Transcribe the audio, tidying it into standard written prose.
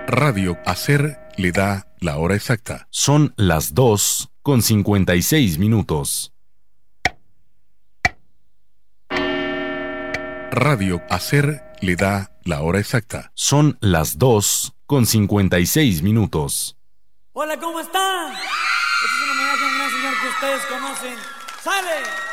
Radio Hacer le da la hora exacta. Son las 2:56. Radio Hacer le da la hora exacta. Son las 2:56. Hola, ¿cómo están? Este es un homenaje a un gran señor que ustedes conocen. ¡Sale!